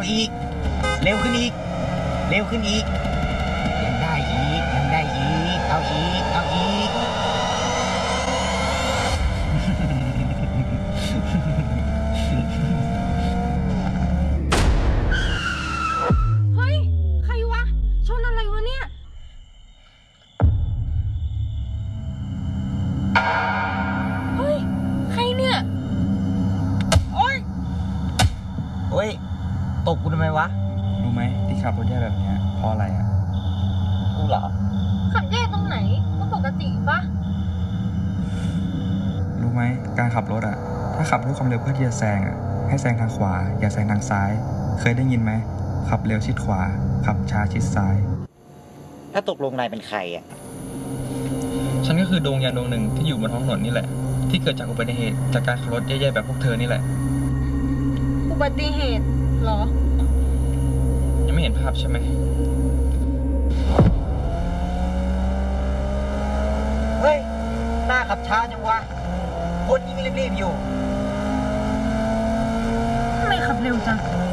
อีกเร็วขึ้นอีกเร็วขึ้นอีกยังได้อีกยังได้อีกเอาอีกเอาอีกเฮ้ยใครวะชนอะไรวะเนี่ยเฮ้ยใครเนี่ยโอ๊ยโอ้ยตกกูทำไมวะรู้ไหมที่ขับรถแย่แบบนี้เพราะอะไรอ่ะกูเหรอขับแย่ตรงไหนก็ปกติปะรู้ไหมการขับรถอ่ะถ้าขับด้วยความเร็วเพื่อที่จะแซงอ่ะให้แซงทางขวาอย่าแซงทางซ้ายเคยได้ยินไหมขับเร็วชิดขวาขับช้าชิดซ้ายถ้าตกลงนายเป็นใครอ่ะฉันก็คือดวงยานดวงหนึ่งที่อยู่บนท้องถนนนี่แหละที่เกิดจากอุบัติเหตุจากการขับรถแย่ๆแบบพวกเธอนี่แหละอุบัติเหตุเหรอยังไม่เห็นภาพใช่ไหมเฮ้ยหน้าขับช้าจังวะคนยิ่งรีบๆอยู่ทำไมขับเร็วจัง